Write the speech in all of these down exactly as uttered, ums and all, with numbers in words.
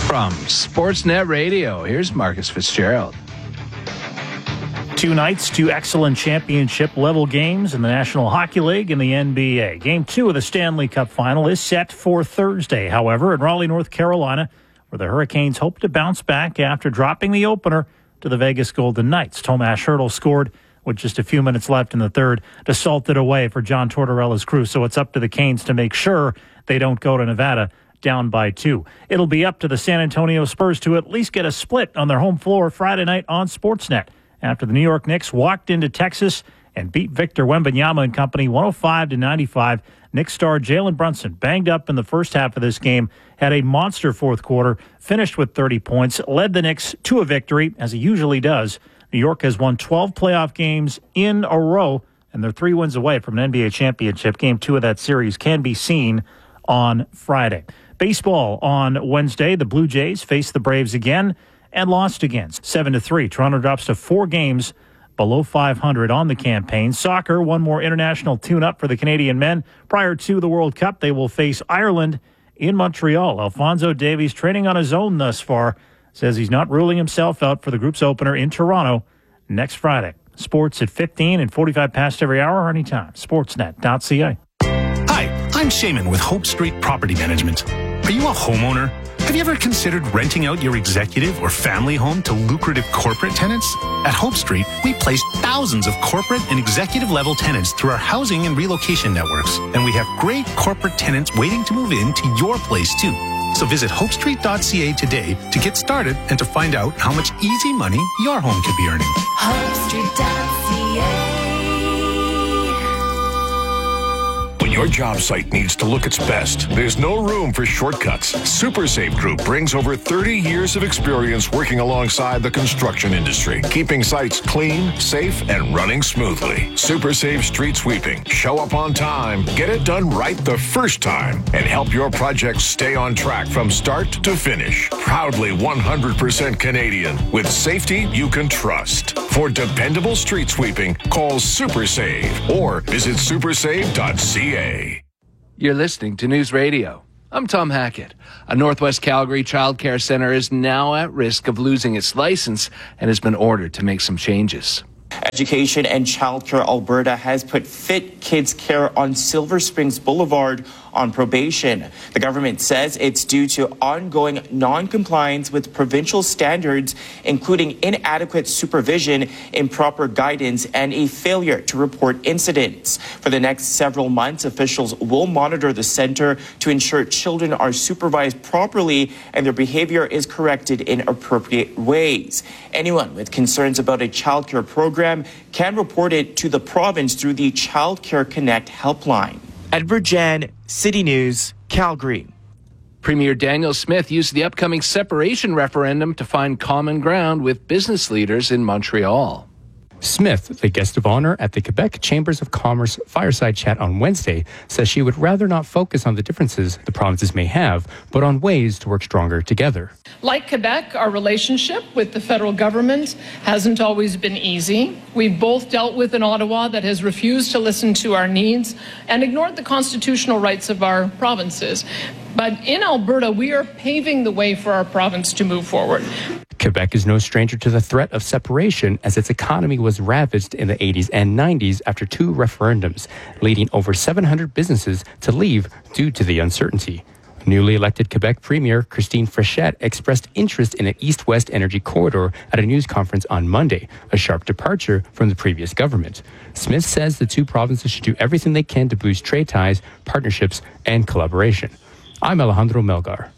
From Sportsnet Radio, here's Marcus Fitzgerald. Two nights, two excellent championship-level games in the National Hockey League and the N B A. Game two of the Stanley Cup Final is set for Thursday, however, in Raleigh, North Carolina, where the Hurricanes hope to bounce back after dropping the opener to the Vegas Golden Knights. Tomas Hertl scored with just a few minutes left in the third to salt it away for John Tortorella's crew, so it's up to the Canes to make sure they don't go to Nevada down by two. It'll be up to the San Antonio Spurs to at least get a split on their home floor Friday night on Sportsnet, after the New York Knicks walked into Texas and beat Victor Wembanyama and company one oh five to ninety-five. Knicks star Jalen Brunson, banged up in the first half of this game, had a monster fourth quarter, finished with thirty points, led the Knicks to a victory, as he usually does. New York has won twelve playoff games in a row, and they're three wins away from an N B A championship. Game two of that series can be seen on Friday. Baseball on Wednesday, the Blue Jays face the Braves again and lost again, seven to three. Toronto drops to four games below five hundred on the campaign. Soccer, one more international tune-up for the Canadian men. Prior to the World Cup, they will face Ireland in Montreal. Alphonso Davies, training on his own thus far, says he's not ruling himself out for the group's opener in Toronto next Friday. Sports at fifteen and forty-five past every hour or anytime. Sportsnet dot c a. Hi, I'm Shaman with Hope Street Property Management. Are you a homeowner? Have you ever considered renting out your executive or family home to lucrative corporate tenants? At Hope Street, we place thousands of corporate and executive level tenants through our housing and relocation networks. And we have great corporate tenants waiting to move into your place too. So visit hope street dot c a today to get started and to find out how much easy money your home could be earning. hope street dot c a. When your job site needs to look its best, there's no room for shortcuts. SuperSafe Group brings over thirty years of experience working alongside the construction industry, keeping sites clean, safe, and running smoothly. SuperSafe Street Sweeping. Show up on time, get it done right the first time, and help your project stay on track from start to finish. Proudly one hundred percent Canadian, with safety you can trust. For dependable street sweeping, call SuperSave or visit super save dot c a. You're listening to News Radio. I'm Tom Hackett. A Northwest Calgary child care center is now at risk of losing its license and has been ordered to make some changes. Education and Childcare Alberta has put Fit Kids Care on Silver Springs Boulevard on probation. The government says it's due to ongoing non-compliance with provincial standards, including inadequate supervision, improper guidance, and a failure to report incidents. For the next several months, officials will monitor the center to ensure children are supervised properly and their behavior is corrected in appropriate ways. Anyone with concerns about a childcare program can report it to the province through the Child Care Connect helpline. Edward Jan, City News, Calgary. Premier Daniel Smith used the upcoming separation referendum to find common ground with business leaders in Montreal. Smith, the guest of honor at the Quebec Chambers of Commerce Fireside Chat on Wednesday, says she would rather not focus on the differences the provinces may have, but on ways to work stronger together. Like Quebec, our relationship with the federal government hasn't always been easy. We've both dealt with an Ottawa that has refused to listen to our needs and ignored the constitutional rights of our provinces. But in Alberta, we are paving the way for our province to move forward. Quebec is no stranger to the threat of separation, as its economy was ravaged in the eighties and nineties after two referendums, leading over seven hundred businesses to leave due to the uncertainty. Newly elected Quebec Premier Christine Fréchette expressed interest in an east-west energy corridor at a news conference on Monday, a sharp departure from the previous government. Smith says the two provinces should do everything they can to boost trade ties, partnerships, and collaboration. I'm Alejandro Melgar.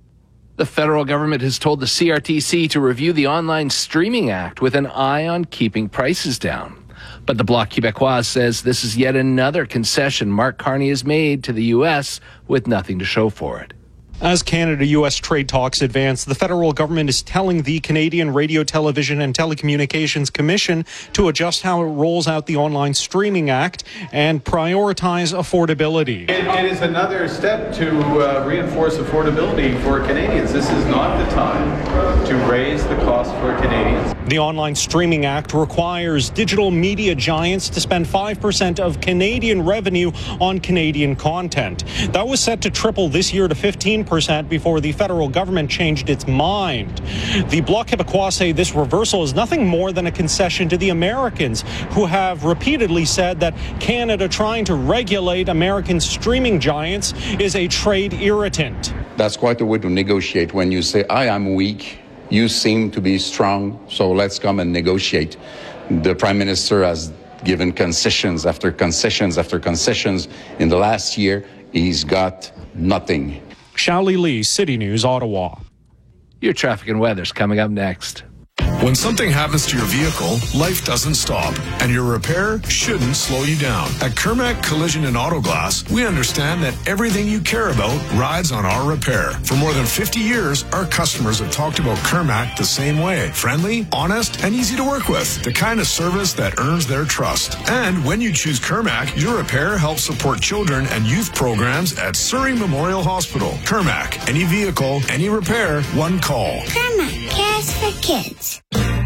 The federal government has told the C R T C to review the Online Streaming Act with an eye on keeping prices down. But the Bloc Québécois says this is yet another concession Mark Carney has made to the U S with nothing to show for it. As Canada-U S trade talks advance, the federal government is telling the Canadian Radio, Television and Telecommunications Commission to adjust how it rolls out the Online Streaming Act and prioritize affordability. It, it is another step to uh, reinforce affordability for Canadians. This is not the time to raise the cost for Canadians. The Online Streaming Act requires digital media giants to spend five percent of Canadian revenue on Canadian content. That was set to triple this year to fifteen fifteen percent before the federal government changed its mind. The Bloc Québécois say this reversal is nothing more than a concession to the Americans, who have repeatedly said that Canada trying to regulate American streaming giants is a trade irritant. That's quite a way to negotiate when you say, I am weak, you seem to be strong, so let's come and negotiate. The Prime Minister has given concessions after concessions after concessions. In the last year, he's got nothing. Shaoli Lee, City News, Ottawa. Your traffic and weather's coming up next. When something happens to your vehicle, life doesn't stop, and your repair shouldn't slow you down. At Kermac Collision and Auto Glass, we understand that everything you care about rides on our repair. For more than fifty years, our customers have talked about Kermac the same way. Friendly, honest, and easy to work with. The kind of service that earns their trust. And when you choose Kermac, your repair helps support children and youth programs at Surrey Memorial Hospital. Kermac, any vehicle, any repair, one call. Kermac cares for kids.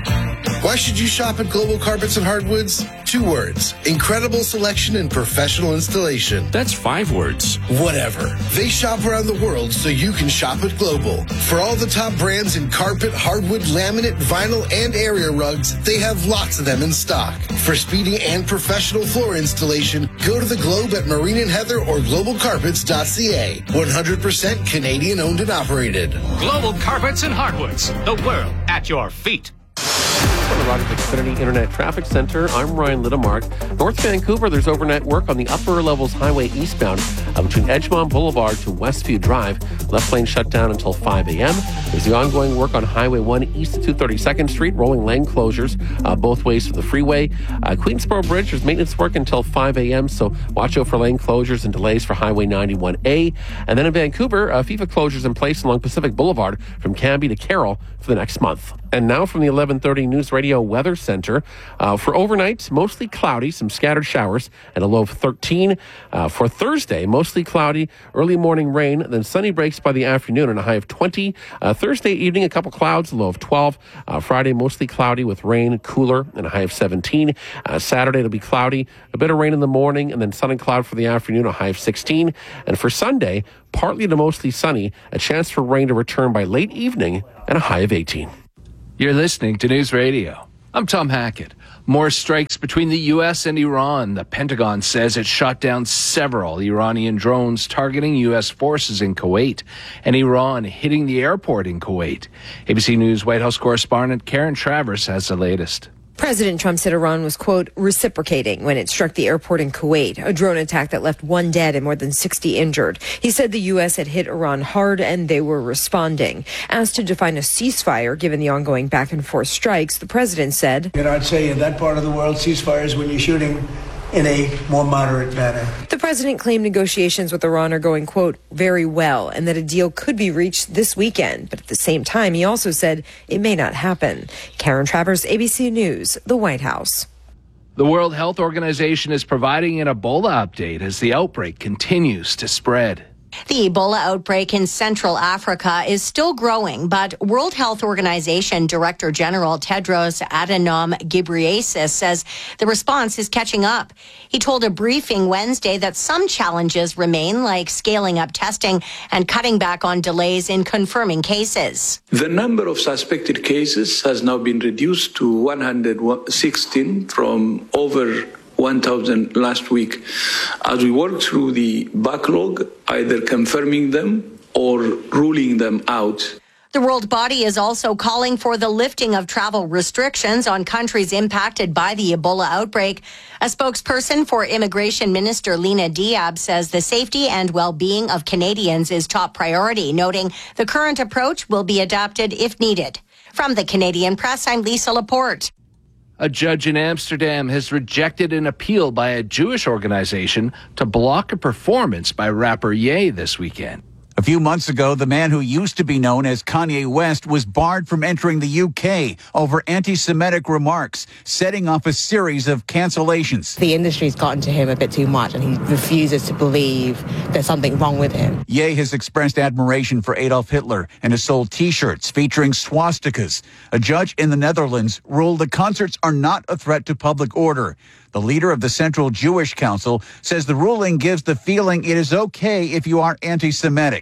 Why should you shop at Global Carpets and Hardwoods? Two words. Incredible selection and professional installation. That's five words. Whatever. They shop around the world so you can shop at Global. For all the top brands in carpet, hardwood, laminate, vinyl, and area rugs, they have lots of them in stock. For speedy and professional floor installation, go to the Globe at Marine and Heather or global carpets dot c a. one hundred percent Canadian owned and operated. Global Carpets and Hardwoods. The world at your feet. From the Rogers Xfinity Internet Traffic Center, I'm Ryan Littlemark. North Vancouver, there's overnight work on the upper levels highway eastbound uh, between Edgemont Boulevard to Westview Drive. Left lane shut down until five a.m. There's the ongoing work on Highway one east of two hundred thirty-second Street, rolling lane closures uh, both ways to the freeway. Uh, Queensboro Bridge, there's maintenance work until five a.m., so watch out for lane closures and delays for Highway ninety-one A. And then in Vancouver, uh, FIFA closures in place along Pacific Boulevard from Cambie to Carroll for the next month. And now from the eleven thirty News Radio Weather Center. Uh, for overnight, mostly cloudy, some scattered showers, and a low of thirteen. Uh, for Thursday, mostly cloudy, early morning rain, then sunny breaks by the afternoon and a high of twenty. Uh, Thursday evening, a couple clouds, a low of twelve. Uh, Friday, mostly cloudy with rain, cooler, and a high of seventeen. Uh, Saturday, it'll be cloudy, a bit of rain in the morning, and then sun and cloud for the afternoon, a high of sixteen. And for Sunday, partly to mostly sunny, a chance for rain to return by late evening, and a high of eighteen. You're listening to News Radio. I'm Tom Hackett. More strikes between the U S and Iran. The Pentagon says it shot down several Iranian drones targeting U S forces in Kuwait, and Iran hitting the airport in Kuwait. A B C News White House correspondent Karen Travers has the latest. President Trump said Iran was, quote, reciprocating when it struck the airport in Kuwait, a drone attack that left one dead and more than sixty injured. He said the U S had hit Iran hard and they were responding. Asked to define a ceasefire given the ongoing back and forth strikes, the president said, You know, I'd say in that part of the world, ceasefire is when you're shooting in a more moderate manner. The president claimed negotiations with Iran are going, quote, very well, and that a deal could be reached this weekend. But at the same time, he also said it may not happen. Karen Travers, A B C News, the White House. The World Health Organization is providing an Ebola update as the outbreak continues to spread. The Ebola outbreak in Central Africa is still growing, but World Health Organization Director General Tedros Adhanom Ghebreyesus says the response is catching up. He told a briefing Wednesday that some challenges remain, like scaling up testing and cutting back on delays in confirming cases. The number of suspected cases has now been reduced to one hundred sixteen from over one thousand last week. As we work through the backlog, either confirming them or ruling them out. The world body is also calling for the lifting of travel restrictions on countries impacted by the Ebola outbreak. A spokesperson for Immigration Minister Lena Diab says the safety and well-being of Canadians is top priority, noting the current approach will be adapted if needed. From the Canadian Press, I'm Lisa Laporte. A judge in Amsterdam has rejected an appeal by a Jewish organization to block a performance by rapper Ye this weekend. A few months ago, the man who used to be known as Kanye West was barred from entering the U K over anti-Semitic remarks, setting off a series of cancellations. The industry's gotten to him a bit too much, and he refuses to believe there's something wrong with him. Ye has expressed admiration for Adolf Hitler and has sold T-shirts featuring swastikas. A judge in the Netherlands ruled the concerts are not a threat to public order. The leader of the Central Jewish Council says the ruling gives the feeling it is okay if you are anti-Semitic.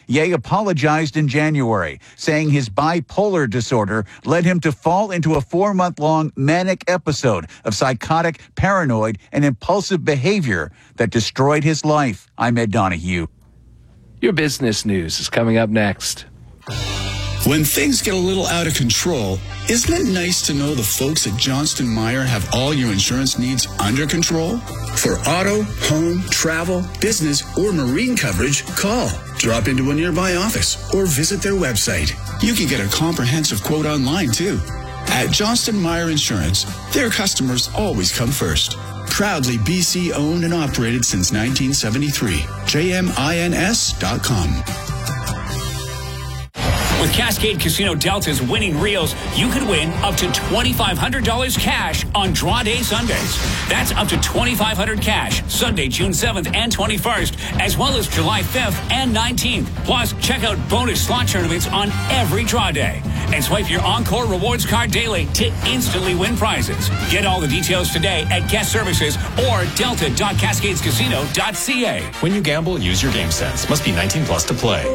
Ye apologized in January, saying his bipolar disorder led him to fall into a four-month-long manic episode of psychotic, paranoid, and impulsive behavior that destroyed his life. I'm Ed Donahue. Your business news is coming up next. When things get a little out of control, isn't it nice to know the folks at Johnston Meyer have all your insurance needs under control? For auto, home, travel, business, or marine coverage, call, drop into a nearby office, or visit their website. You can get a comprehensive quote online, too. At Johnston Meyer Insurance, their customers always come first. Proudly B C owned and operated since nineteen seventy-three. J M I N S dot com. With Cascade Casino Delta's winning reels, you could win up to twenty-five hundred dollars cash on draw day Sundays. That's up to twenty-five hundred dollars cash Sunday, June seventh and twenty-first, as well as July fifth and nineteenth. Plus, check out bonus slot tournaments on every draw day. And swipe your Encore Rewards card daily to instantly win prizes. Get all the details today at guest services or delta dot cascades casino dot c a. When you gamble, use your game sense. Must be nineteen plus to play.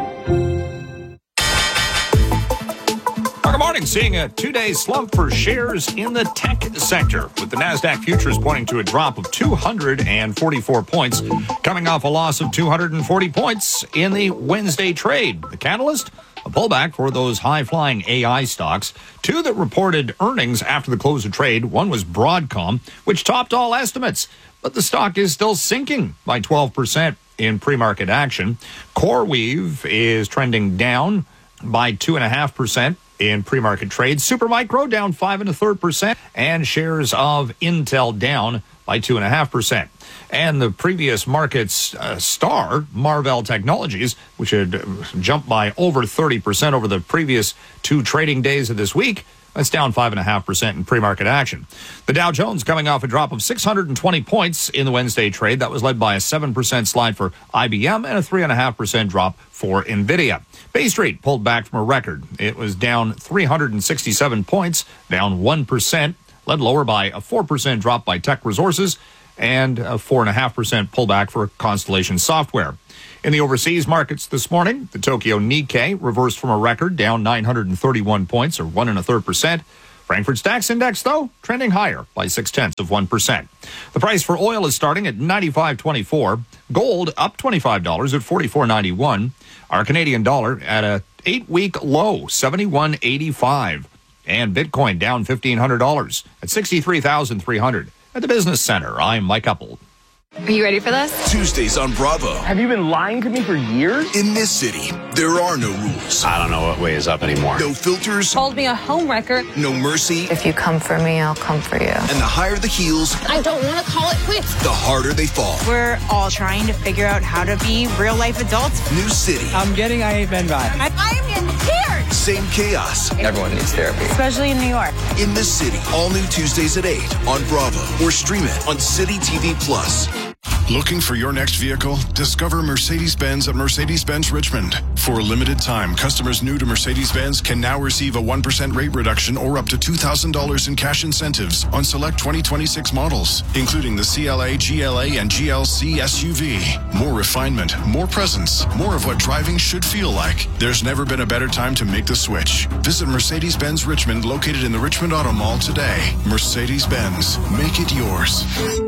Good morning. Seeing a two-day slump for shares in the tech sector, with the NASDAQ futures pointing to a drop of two hundred forty-four points, coming off a loss of two hundred forty points in the Wednesday trade. The catalyst? A pullback for those high-flying A I stocks. Two that reported earnings after the close of trade. One was Broadcom, which topped all estimates, but the stock is still sinking by twelve percent in pre-market action. CoreWeave is trending down by two point five percent. In pre-market trade. Supermicro down five and a third percent, and shares of Intel down by two and a half percent. And the previous market's uh, star, Marvell Technologies, which had jumped by over thirty percent over the previous two trading days of this week, that's down five and a half percent in pre-market action. The Dow Jones coming off a drop of six hundred twenty points in the Wednesday trade. That was led by a seven percent slide for I B M and a three and a half percent drop for Nvidia. Bay Street pulled back from a record. It was down three hundred sixty-seven points, down one percent, led lower by a four percent drop by Tech Resources and a four point five percent pullback for Constellation Software. In the overseas markets this morning, the Tokyo Nikkei reversed from a record, down nine hundred thirty-one points, or one and a third percent. Frankfurt's DAX index, though, trending higher by six tenths of one percent. The price for oil is starting at ninety-five twenty-four. Gold up twenty-five dollars at forty-four ninety-one. Our Canadian dollar at a eight-week low, seventy-one eighty-five. And Bitcoin down fifteen hundred dollars at sixty-three thousand three hundred. At the Business Center, I'm Mike Uppold. Are you ready for this? Tuesdays on Bravo. Have you been lying to me for years? In this city, there are no rules. I don't know what way is up anymore. No filters. Told me a homewrecker. No mercy. If you come for me, I'll come for you. And the higher the heels, I don't want to call it quits. the harder they fall. We're all trying to figure out how to be real life adults. New city. I'm getting I Ain't Been By. I, I am getting scared. Same chaos. Everyone needs therapy. Especially in New York. In this city. All new Tuesdays at eight on Bravo. Or stream it on City T V Plus. Looking for your next vehicle? Discover Mercedes-Benz at Mercedes-Benz Richmond. For a limited time, customers new to Mercedes-Benz can now receive a one percent rate reduction or up to two thousand dollars in cash incentives on select twenty twenty-six models, including the C L A, G L A, and G L C S U V. More refinement, more presence, more of what driving should feel like. There's never been a better time to make the switch. Visit Mercedes-Benz Richmond, located in the Richmond Auto Mall today. Mercedes-Benz, make it yours.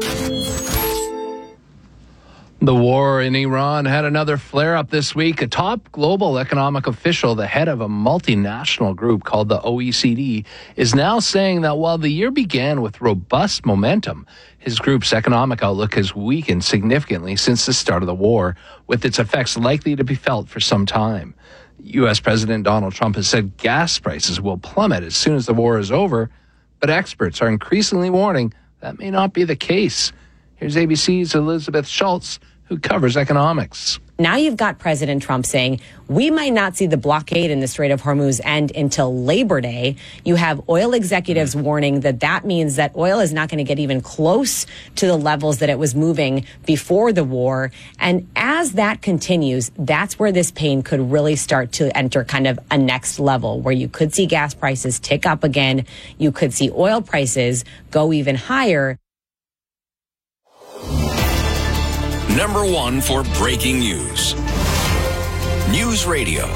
The war in Iran had another flare-up this week. A top global economic official, the head of a multinational group called the O E C D, is now saying that while the year began with robust momentum, his group's economic outlook has weakened significantly since the start of the war, with its effects likely to be felt for some time. U S President Donald Trump has said gas prices will plummet as soon as the war is over, but experts are increasingly warning that may not be the case. Here's A B C's Elizabeth Schultz, who covers economics. Now you've got President Trump saying, we might not see the blockade in the Strait of Hormuz end until Labor Day. You have oil executives warning that that means that oil is not going to get even close to the levels that it was moving before the war. And as that continues, that's where this pain could really start to enter kind of a next level, where you could see gas prices tick up again. You could see oil prices go even higher. Number one for breaking news. News Radio.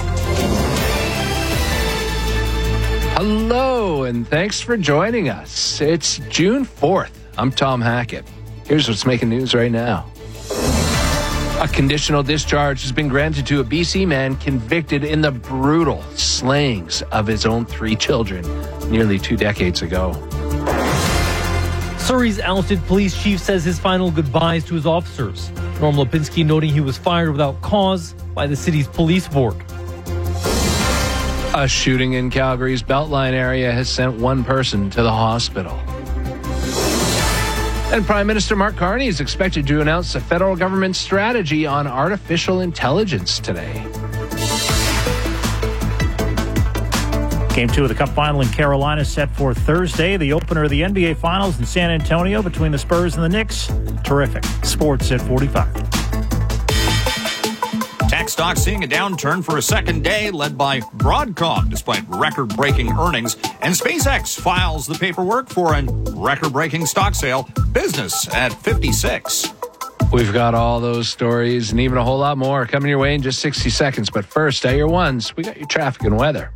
Hello, and thanks for joining us. It's June fourth. I'm Tom Hackett. Here's what's making news right now. A conditional discharge has been granted to a B C man convicted in the brutal slayings of his own three children nearly two decades ago. Surrey's ousted police chief says his final goodbyes to his officers. Norm Lipinski noting he was fired without cause by the city's police board. A shooting in Calgary's Beltline area has sent one person to the hospital. And Prime Minister Mark Carney is expected to announce the federal government's strategy on artificial intelligence today. Game two of the Cup final in Carolina set for Thursday. The opener of the N B A Finals in San Antonio between the Spurs and the Knicks. Terrific. Sports at forty-five. Tech stocks seeing a downturn for a second day, led by Broadcom, despite record-breaking earnings. And SpaceX files the paperwork for a record-breaking stock sale. Business at fifty-six. We've got all those stories and even a whole lot more coming your way in just sixty seconds. But first, at your ones, we got your traffic and weather.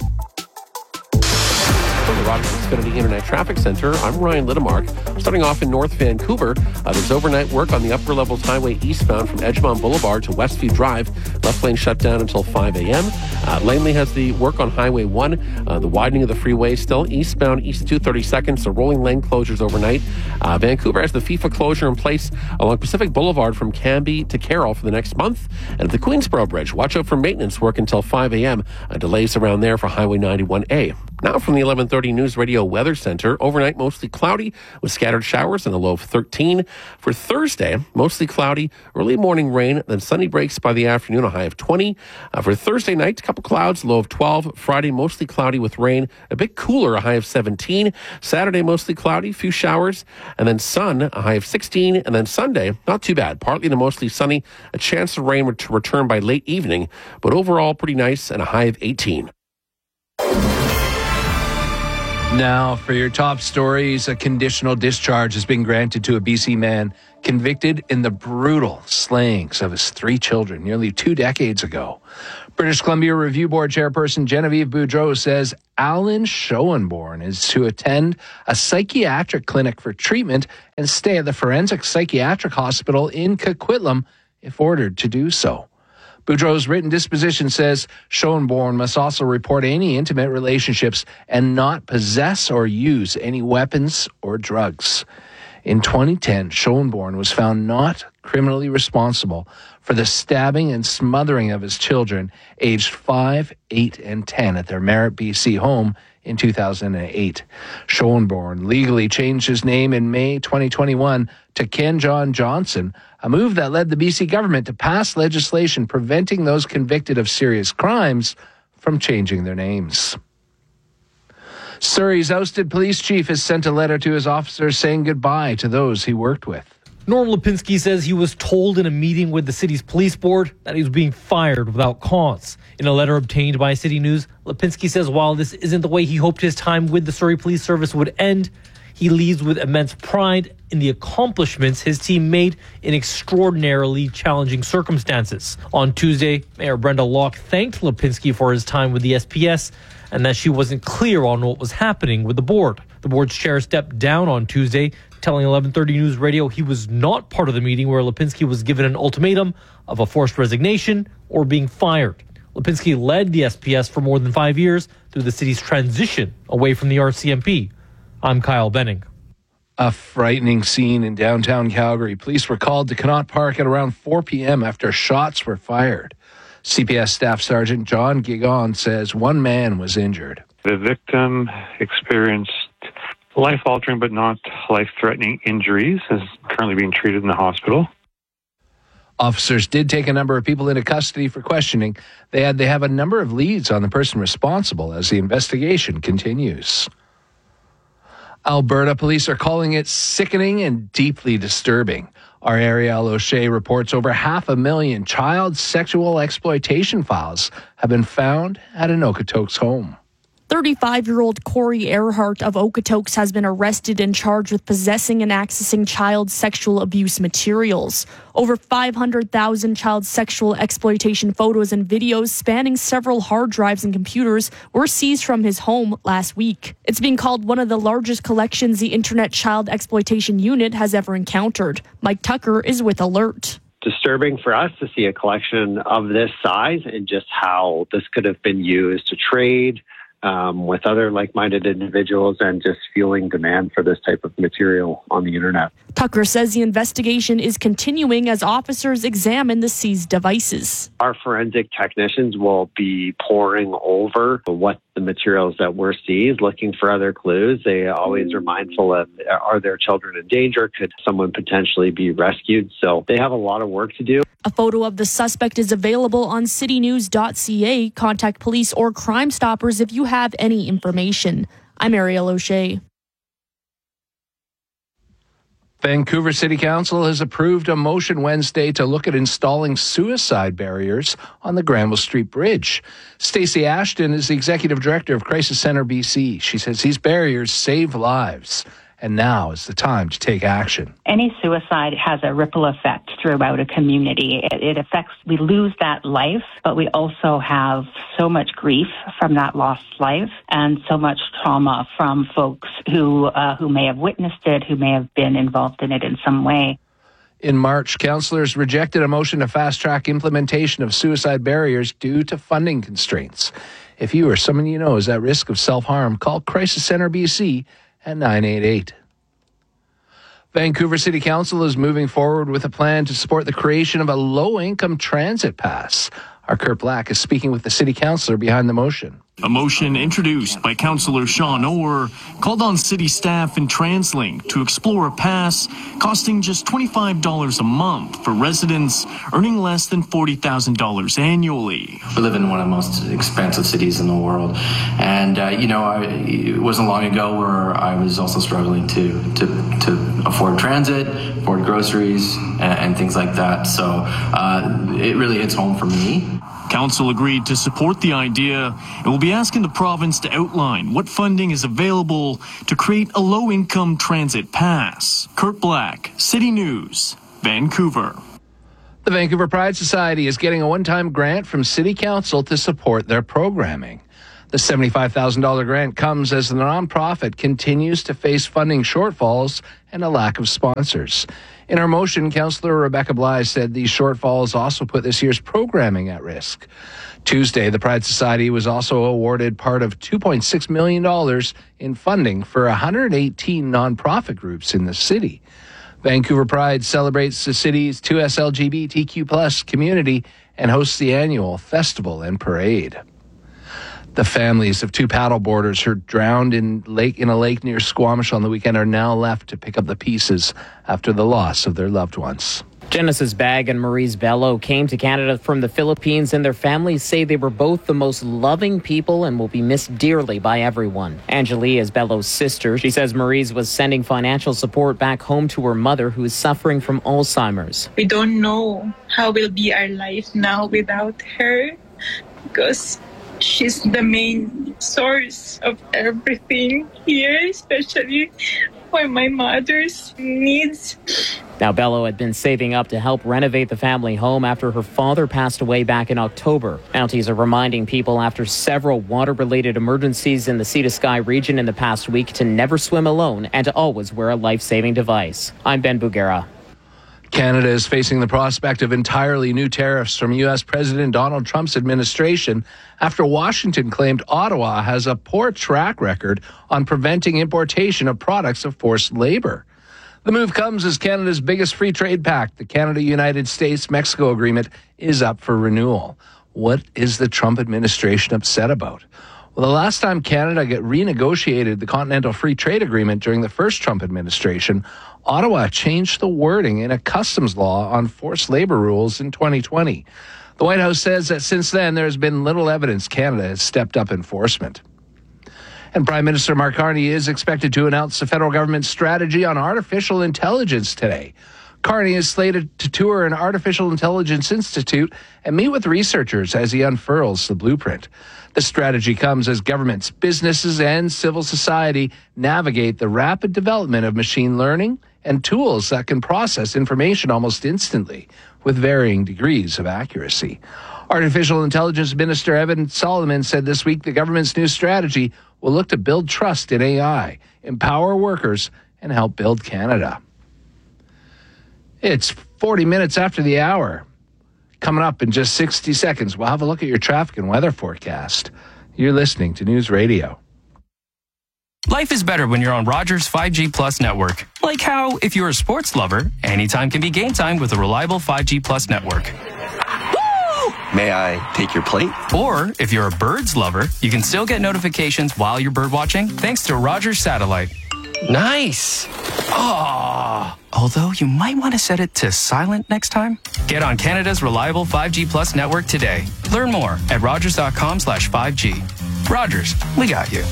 From the Rogers Xfinity Internet Traffic Center, I'm Ryan Littemark. Starting off in North Vancouver, uh, there's overnight work on the upper levels highway eastbound from Edgemont Boulevard to Westview Drive. Left lane shut down until five a.m. Uh, Langley has the work on Highway one. Uh, the widening of the freeway still eastbound east to two thirty-second, so rolling lane closures overnight. Uh, Vancouver has the FIFA closure in place along Pacific Boulevard from Cambie to Carroll for the next month. And at the Queensboro Bridge, watch out for maintenance work until five a.m. Uh, delays around there for Highway ninety-one A. Now from the eleven thirty News Radio Weather Center, overnight mostly cloudy with scattered showers and a low of thirteen. For Thursday, mostly cloudy, early morning rain, then sunny breaks by the afternoon, a high of twenty. Uh, for Thursday night, a couple clouds, low of twelve. Friday, mostly cloudy with rain, a bit cooler, a high of seventeen. Saturday, mostly cloudy, few showers, and then sun, a high of sixteen. And then Sunday, not too bad, partly to mostly sunny, a chance of rain to return by late evening, but overall pretty nice and a high of eighteen. Now, for your top stories, a conditional discharge has been granted to a B C man convicted in the brutal slayings of his three children nearly two decades ago. British Columbia Review Board Chairperson Genevieve Boudreau says Alan Schoenborn is to attend a psychiatric clinic for treatment and stay at the Forensic Psychiatric Hospital in Coquitlam if ordered to do so. Boudreau's written disposition says Schoenborn must also report any intimate relationships and not possess or use any weapons or drugs. In twenty ten, Schoenborn was found not criminally responsible for the stabbing and smothering of his children, aged five, eight, and ten, at their Merritt, B C home in two thousand eight. Schoenborn legally changed his name in May twenty twenty-one to Ken John Johnson, a move that led the B C government to pass legislation preventing those convicted of serious crimes from changing their names. Surrey's ousted police chief has sent a letter to his officers saying goodbye to those he worked with. Norm Lipinski says he was told in a meeting with the city's police board that he was being fired without cause. In a letter obtained by City News, Lipinski says while this isn't the way he hoped his time with the Surrey Police Service would end, he leaves with immense pride in the accomplishments his team made in extraordinarily challenging circumstances. On Tuesday, Mayor Brenda Locke thanked Lipinski for his time with the S P S and that she wasn't clear on what was happening with the board. The board's chair stepped down on Tuesday, telling eleven thirty News Radio he was not part of the meeting where Lipinski was given an ultimatum of a forced resignation or being fired. Lipinski led the S P S for more than five years through the city's transition away from the R C M P. I'm Kyle Benning. A frightening scene in downtown Calgary. Police were called to Connaught Park at around four p.m. after shots were fired. C P S Staff Sergeant John Gigon says one man was injured. The victim experienced life-altering but not life-threatening injuries, is currently being treated in the hospital. Officers did take a number of people into custody for questioning. They had they have a number of leads on the person responsible as the investigation continues. Alberta police are calling it sickening and deeply disturbing. Our Ariel O'Shea reports over half a million child sexual exploitation files have been found at an Okotoks home. thirty-five-year-old Corey Earhart of Okotoks has been arrested and charged with possessing and accessing child sexual abuse materials. Over five hundred thousand child sexual exploitation photos and videos spanning several hard drives and computers were seized from his home last week. It's being called one of the largest collections the Internet Child Exploitation Unit has ever encountered. Mike Tucker is with Alert. Disturbing for us to see a collection of this size and just how this could have been used to trade um, with other like-minded individuals and just fueling demand for this type of material on the internet. Tucker says the investigation is continuing as officers examine the seized devices. Our forensic technicians will be poring over what the materials that were seized, looking for other clues. They always are mindful of, are there children in danger? Could someone potentially be rescued? So they have a lot of work to do. A photo of the suspect is available on city news dot c a. Contact police or Crime Stoppers if you have any information. I'm Ariel O'Shea. Vancouver City Council has approved a motion Wednesday to look at installing suicide barriers on the Granville Street Bridge. Stacey Ashton is the executive director of Crisis Centre B C. She says these barriers save lives, and now is the time to take action. Any suicide has a ripple effect throughout a community. It, it affects, we lose that life, but we also have so much grief from that lost life and so much trauma from folks who uh, who may have witnessed it, who may have been involved in it in some way. In March, councillors rejected a motion to fast-track implementation of suicide barriers due to funding constraints. If you or someone you know is at risk of self-harm, call Crisis Centre B C at nine eight eight. Vancouver City Council is moving forward with a plan to support the creation of a low-income transit pass. Our Kurt Black is speaking with the city councillor behind the motion. A motion introduced by Councillor Sean Orr called on city staff and TransLink to explore a pass costing just twenty-five dollars a month for residents earning less than forty thousand dollars annually. We live in one of the most expensive cities in the world. And, uh, you know, I, it wasn't long ago where I was also struggling to, to, to afford transit, afford groceries, and, and things like that. So uh, it really hits home for me. Council agreed to support the idea and will be asking the province to outline what funding is available to create a low-income transit pass. Kurt Black, City News, Vancouver. The Vancouver Pride Society is getting a one-time grant from City Council to support their programming. The seventy-five thousand dollars grant comes as the nonprofit continues to face funding shortfalls and a lack of sponsors. In her motion, Councillor Rebecca Bly said these shortfalls also put this year's programming at risk. Tuesday, the Pride Society was also awarded part of two point six million dollars in funding for one hundred eighteen nonprofit groups in the city. Vancouver Pride celebrates the city's two S L G B T Q plus community and hosts the annual festival and parade. The families of two paddleboarders who drowned in lake in a lake near Squamish on the weekend are now left to pick up the pieces after the loss of their loved ones. Genesis Bagg and Maurice Bello came to Canada from the Philippines, and their families say they were both the most loving people and will be missed dearly by everyone. Angelie is Bello's sister. She says Maurice was sending financial support back home to her mother, who is suffering from Alzheimer's. We don't know how will be our life now without her, because she's the main source of everything here, especially for my mother's needs. Now, Bello had been saving up to help renovate the family home after her father passed away back in October. Mounties are reminding people after several water-related emergencies in the Sea to Sky region in the past week to never swim alone and to always wear a life-saving device. I'm Ben Bugera. Canada is facing the prospect of entirely new tariffs from U S President Donald Trump's administration after Washington claimed Ottawa has a poor track record on preventing importation of products of forced labor. The move comes as Canada's biggest free trade pact, the Canada-United States-Mexico Agreement, is up for renewal. What is the Trump administration upset about? Well, the last time Canada get renegotiated the Continental Free Trade Agreement during the first Trump administration, Ottawa changed the wording in a customs law on forced labor rules in twenty twenty. The White House says that since then, there has been little evidence Canada has stepped up enforcement. And Prime Minister Mark Carney is expected to announce the federal government's strategy on artificial intelligence today. Carney is slated to tour an artificial intelligence institute and meet with researchers as he unfurls the blueprint. The strategy comes as governments, businesses, and civil society navigate the rapid development of machine learning and tools that can process information almost instantly with varying degrees of accuracy. Artificial Intelligence Minister Evan Solomon said this week the government's new strategy will look to build trust in A I, empower workers, and help build Canada. It's forty minutes after the hour. Coming up in just sixty seconds, we'll have a look at your traffic and weather forecast. You're listening to News Radio. Life is better when you're on Rogers five G Plus network. Like how, if you're a sports lover, anytime can be game time with a reliable five G Plus network. May I take your plate? Or, if you're a birds lover, you can still get notifications while you're bird watching thanks to Rogers Satellite. Nice! Oh, although you might want to set it to silent next time. Get on Canada's reliable five G Plus network today. Learn more at rogers.com slash 5G. Rogers, we got you.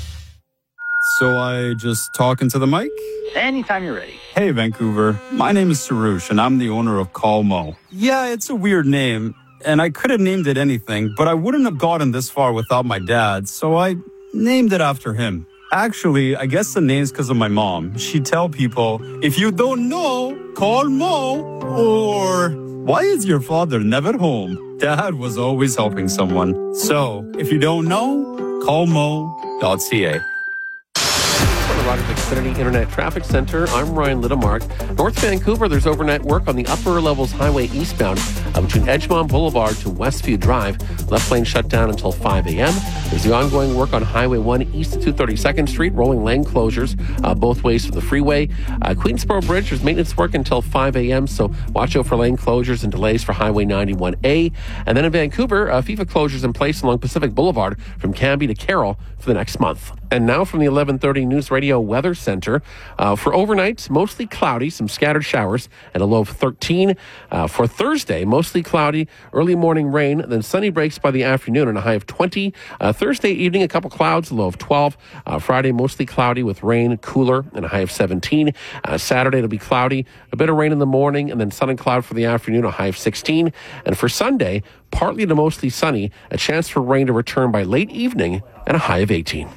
So I just talk into the mic? Anytime you're ready. Hey, Vancouver. My name is Sarush, and I'm the owner of Call Mo. Yeah, it's a weird name, and I could have named it anything, but I wouldn't have gotten this far without my dad, so I named it after him. Actually, I guess the name's because of my mom. She'd tell people, if you don't know, call Mo, or why is your father never home? Dad was always helping someone. So, if you don't know, call mo dot c a. Rogers Xfinity Internet Traffic Center. I'm Ryan Littamark. North Vancouver, there's overnight work on the upper levels highway eastbound uh, between Edgemont Boulevard to Westview Drive. Left lane shut down until five a.m. There's the ongoing work on Highway one east of two hundred thirty-second Street, rolling lane closures uh, both ways to the freeway. Uh, Queensboro Bridge, there's maintenance work until five a.m., so watch out for lane closures and delays for Highway ninety-one A. And then in Vancouver, uh, FIFA closures in place along Pacific Boulevard from Cambie to Carroll for the next month. And now from the eleven thirty News Radio Weather Center. Uh, for overnight, mostly cloudy, some scattered showers, and a low of thirteen. Uh, for Thursday, mostly cloudy, early morning rain, then sunny breaks by the afternoon and a high of twenty. Uh, Thursday evening, a couple clouds, a low of twelve. Uh, Friday, mostly cloudy with rain, cooler, and a high of seventeen. Uh, Saturday, it'll be cloudy, a bit of rain in the morning, and then sun and cloud for the afternoon, a high of sixteen. And for Sunday, partly to mostly sunny, a chance for rain to return by late evening, and a high of eighteen.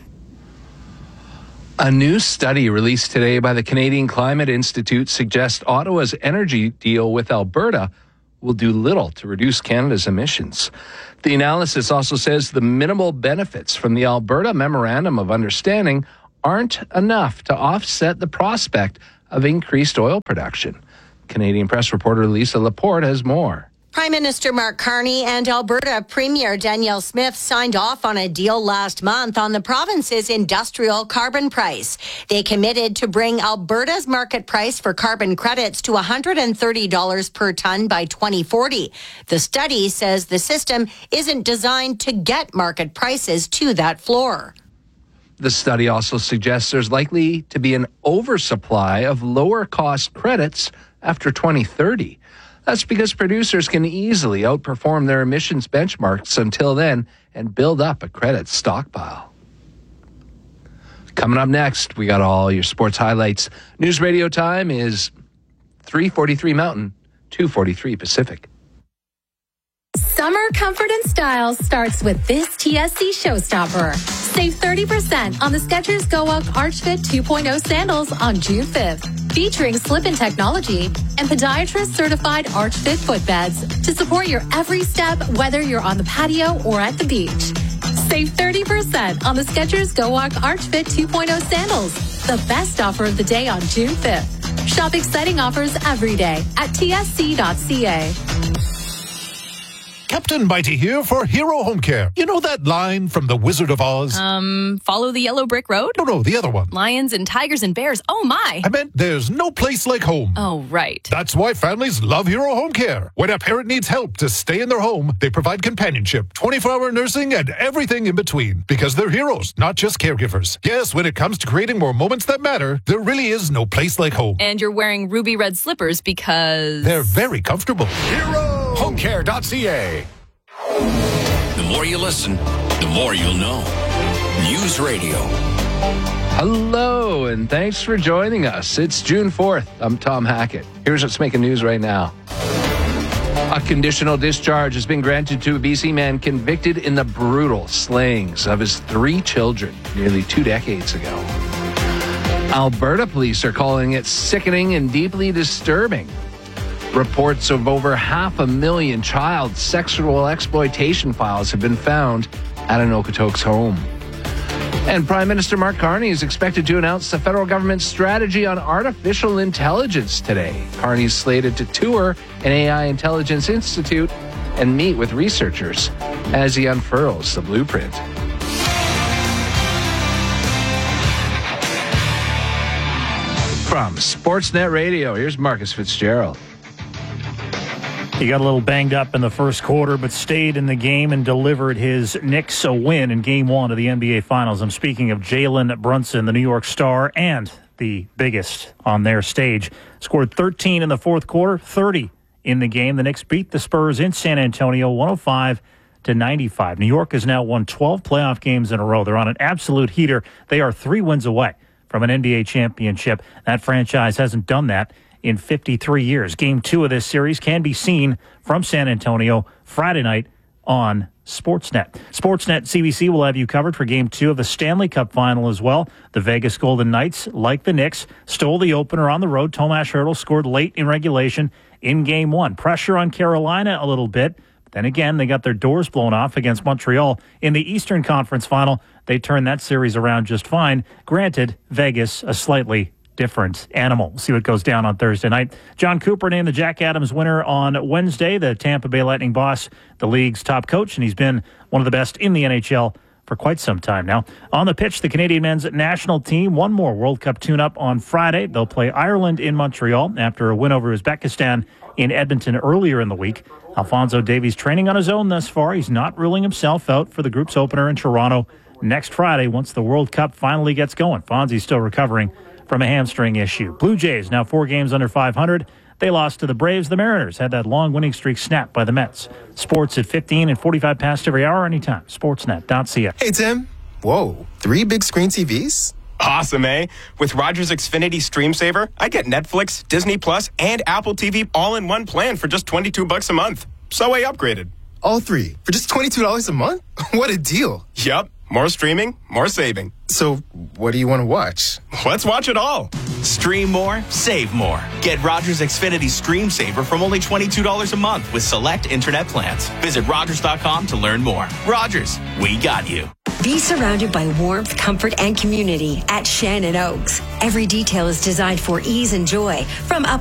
A new study released today by the Canadian Climate Institute suggests Ottawa's energy deal with Alberta will do little to reduce Canada's emissions. The analysis also says the minimal benefits from the Alberta Memorandum of Understanding aren't enough to offset the prospect of increased oil production. Canadian Press reporter Lisa Laporte has more. Prime Minister Mark Carney and Alberta Premier Danielle Smith signed off on a deal last month on the province's industrial carbon price. They committed to bring Alberta's market price for carbon credits to one hundred thirty dollars per ton by twenty forty. The study says the system isn't designed to get market prices to that floor. The study also suggests there's likely to be an oversupply of lower cost credits after twenty thirty. That's because producers can easily outperform their emissions benchmarks until then and build up a credit stockpile. Coming up next, we got all your sports highlights. News Radio time is three forty-three Mountain, two forty-three Pacific. Summer comfort and style starts with this T S C showstopper. Save thirty percent on the Skechers Go Walk Arch Fit two point oh sandals on June fifth. Featuring slip-in technology and podiatrist-certified Arch Fit footbeds to support your every step, whether you're on the patio or at the beach. Save thirty percent on the Skechers Go Walk Arch Fit two point oh sandals. The best offer of the day on June fifth. Shop exciting offers every day at T S C dot C A. Captain Mighty here for Hero Home Care. You know that line from The Wizard of Oz? Um, follow the yellow brick road? No, no, the other one. Lions and tigers and bears. Oh, my. I meant there's no place like home. Oh, right. That's why families love Hero Home Care. When a parent needs help to stay in their home, they provide companionship, twenty-four hour nursing, and everything in between. Because they're heroes, not just caregivers. Yes, when it comes to creating more moments that matter, there really is no place like home. And you're wearing ruby red slippers because... they're very comfortable. Hero Home Care dot C A. The more you listen, the more you'll know. News Radio Hello, and thanks for joining us. It's June fourth. I'm Tom Hackett. Here's what's making news right now. A conditional discharge has been granted to a B C man convicted in the brutal slayings of his three children nearly two decades ago. Alberta police are calling it sickening and deeply disturbing. Reports of over half a million child sexual exploitation files have been found at an Okotoks home. And Prime Minister Mark Carney is expected to announce the federal government's strategy on artificial intelligence today. Carney is slated to tour an A I Intelligence Institute and meet with researchers as he unfurls the blueprint. From Sportsnet Radio, here's Marcus Fitzgerald. He got a little banged up in the first quarter, but stayed in the game and delivered his Knicks a win in Game one of the N B A Finals. I'm speaking of Jalen Brunson, the New York Star, and the biggest on their stage. Scored thirteen in the fourth quarter, thirty in the game. The Knicks beat the Spurs in San Antonio, one oh five to ninety-five. New York has now won twelve playoff games in a row. They're on an absolute heater. They are three wins away from an N B A championship. That franchise hasn't done that in fifty-three years. Game two of this series can be seen from San Antonio Friday night on Sportsnet. Sportsnet C B C will have you covered for Game two of the Stanley Cup Final as well. The Vegas Golden Knights, like the Knicks, stole the opener on the road. Tomas Hertl scored late in regulation in Game one. Pressure on Carolina a little bit. But then again, they got their doors blown off against Montreal in the Eastern Conference Final. They turned that series around just fine. Granted, Vegas a slightly different animal. We'll see what goes down on Thursday night. John Cooper named the Jack Adams winner on Wednesday. The Tampa Bay Lightning boss, the league's top coach, and he's been one of the best in the N H L for quite some time now. On the pitch, the Canadian men's national team, one more World Cup tune-up on Friday. They'll play Ireland in Montreal after a win over Uzbekistan in Edmonton earlier in the week. Alphonso Davies training on his own thus far. He's not ruling himself out for the group's opener in Toronto next Friday once the World Cup finally gets going. Fonzie's still recovering from a hamstring issue. Blue Jays now four games under five hundred. They lost to the Braves. The Mariners had that long winning streak snapped by the Mets. Sports at fifteen and forty-five past every hour anytime. Sportsnet dot C A. Hey, Tim. Whoa, three big screen T Vs? Awesome, eh? With Rogers Xfinity Stream Saver, I get Netflix, Disney Plus, and Apple T V all in one plan for just twenty-two bucks a month. So I upgraded. All three for just twenty-two dollars a month? What a deal. Yup. More streaming, more saving. So, what do you want to watch? Let's watch it all. Stream more, save more. Get Rogers Xfinity Stream Saver from only twenty-two dollars a month with select internet plans. Visit Rogers dot com to learn more. Rogers, we got you. Be surrounded by warmth, comfort, and community at Shannon Oaks. Every detail is designed for ease and joy, from up